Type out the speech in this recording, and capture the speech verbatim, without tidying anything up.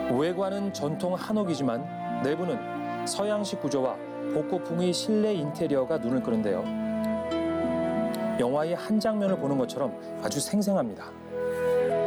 외관은 전통 한옥이지만 내부는 서양식 구조와 복고풍의 실내 인테리어가 눈을 끄는데요. 영화의 한 장면을 보는 것처럼 아주 생생합니다.